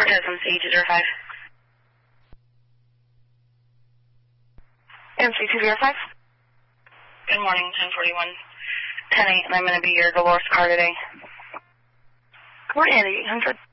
MC205. MC205. Good morning, 1041. 10-8, and I'm going to be your Dolores car today. We're at 800.